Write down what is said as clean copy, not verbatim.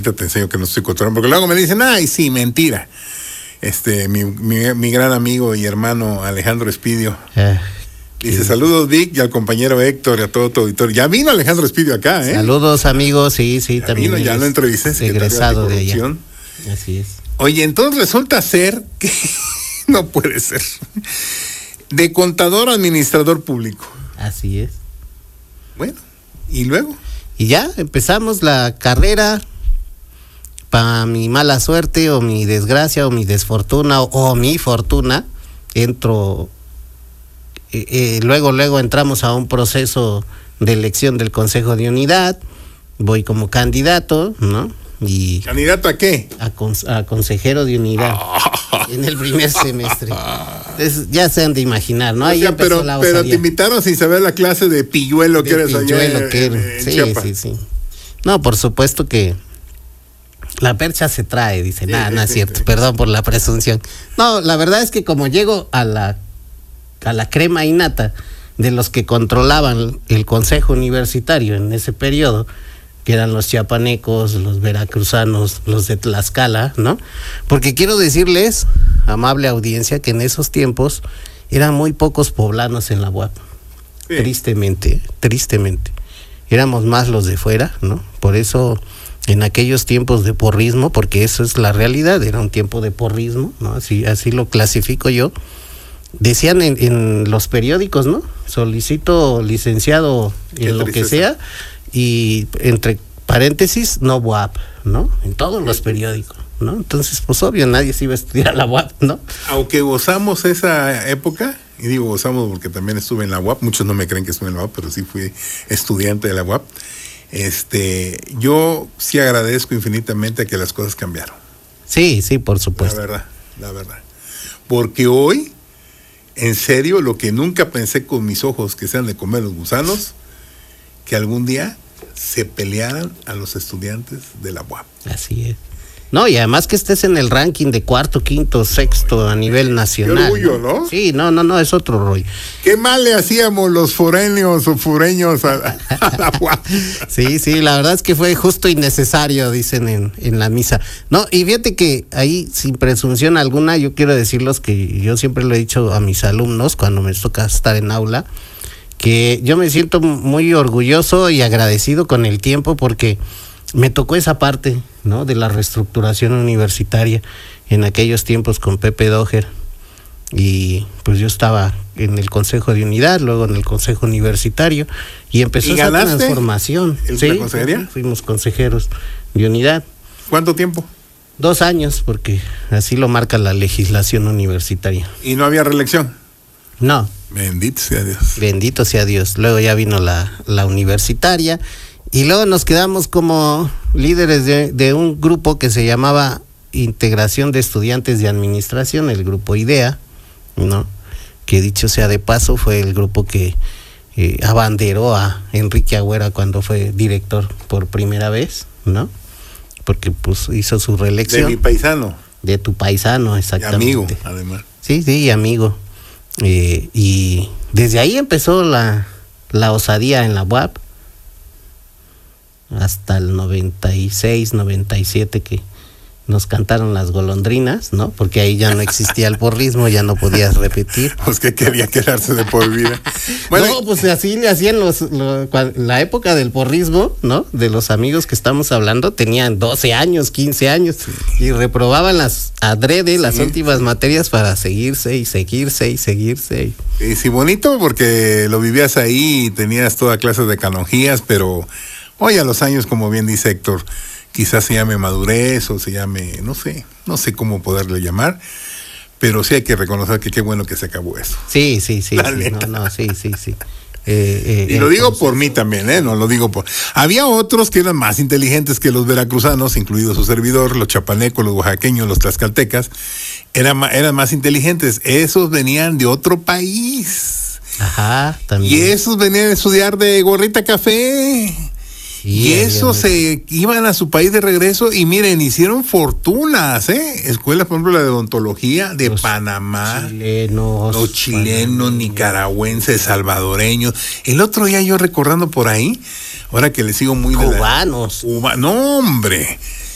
ahorita te enseño que no estoy cotorreando, porque luego me dicen, ay, sí, mentira. Mi gran amigo y hermano Alejandro Espidio. Dice, saludos Vic y al compañero Héctor y a todo tu auditorio. Ya vino Alejandro Espidio acá, ¿eh? Saludos amigos, sí, ya también. Vino, ya lo entrevisté. Egresado de allá. Así es. Oye, entonces resulta ser que no puede ser. De contador a administrador público. Así es. Bueno, ¿y luego? Y ya empezamos la carrera. Para mi mala suerte o mi desgracia o mi desfortuna o mi fortuna, entro, luego entramos a un proceso de elección del Consejo de Unidad, voy como candidato, ¿no? Y ¿candidato a qué? A consejero de unidad en el primer semestre. Entonces, ya se han de imaginar, ¿no? Ahí pero te invitaron sin saber la clase de pilluelo que eres allá en Chiapas. Sí. No, por supuesto que la percha se trae, dice. No es cierto, perdón por la presunción. No, la verdad es que como llego a la crema innata de los que controlaban el consejo universitario en ese periodo, que eran los chiapanecos, los veracruzanos, los de Tlaxcala, ¿no? Porque quiero decirles, amable audiencia, que en esos tiempos eran muy pocos poblanos en la UAP. Sí. Tristemente. Éramos más los de fuera, ¿no? Por eso, en aquellos tiempos de porrismo, porque eso es la realidad, era un tiempo de porrismo, ¿no? Así lo clasifico yo. Decían en los periódicos, ¿no? Solicito licenciado en lo que sea, y entre paréntesis, no UAP, ¿no? En todos los periódicos, ¿no? Entonces, pues obvio, nadie se iba a estudiar a la UAP, ¿no? Aunque gozamos esa época, y digo gozamos porque también estuve en la UAP, muchos no me creen que estuve en la UAP, pero sí fui estudiante de la UAP. Yo sí agradezco infinitamente que las cosas cambiaron. Sí, por supuesto. La verdad. Porque hoy, en serio, lo que nunca pensé con mis ojos que sean de comer los gusanos, que algún día se pelearan a los estudiantes de la UAP. Así es. No, y además que estés en el ranking de cuarto, quinto, sexto a nivel nacional. Qué orgullo, ¿no? Sí, no, es otro rollo. Qué mal le hacíamos los foreños o fureños a la UAP. Sí, la verdad es que fue justo y necesario, dicen en la misa. No, y fíjate que ahí, sin presunción alguna, yo quiero decirles que yo siempre lo he dicho a mis alumnos cuando me toca estar en aula, que yo me siento muy orgulloso y agradecido con el tiempo porque me tocó esa parte, ¿no? De la reestructuración universitaria en aquellos tiempos con Pepe Doher, y pues yo estaba en el Consejo de Unidad, luego en el Consejo Universitario, y empezó esa transformación. ¿La consejería? Fuimos consejeros de unidad. ¿Cuánto tiempo? 2 años, porque así lo marca la legislación universitaria. ¿Y no había reelección? No. Bendito sea Dios. Bendito sea Dios. Luego ya vino la universitaria, y luego nos quedamos como líderes de un grupo que se llamaba Integración de Estudiantes de Administración, el grupo IDEA, ¿no? Que dicho sea de paso, fue el grupo que abanderó a Enrique Agüera cuando fue director por primera vez, ¿no? Porque pues hizo su reelección. De mi paisano. De tu paisano, exactamente. Y amigo, además. Sí, amigo. Y desde ahí empezó la osadía en la UAP, hasta el 96, 97 que nos cantaron las golondrinas, ¿no? Porque ahí ya no existía el porrismo, ya no podías repetir. Pues que quería quedarse de por vida. Bueno, no, pues así le hacían la época del porrismo, ¿no? De los amigos que estamos hablando, tenían 12 años, 15 años, y reprobaban las últimas materias para seguirse. Y sí, bonito porque lo vivías ahí y tenías toda clase de canonjías, pero hoy a los años, como bien dice Héctor, quizás se llame madurez o se llame, no sé cómo poderle llamar, pero sí hay que reconocer que qué bueno que se acabó eso. Sí. Sí. Y lo digo por mí también, no lo digo por... Había otros que eran más inteligentes que los veracruzanos, incluido su servidor, los chapanecos, los oaxaqueños, los tlaxcaltecas, eran más inteligentes. Esos venían de otro país. Ajá, también. Y esos venían a estudiar de gorrita café. Sí, y esos se iban a su país de regreso y miren, hicieron fortunas, escuelas, por ejemplo, la de odontología de los Panamá, los chilenos, nicaragüenses, salvadoreños. El otro día yo recordando por ahí, ahora que les sigo muy cubanos. No, hombre,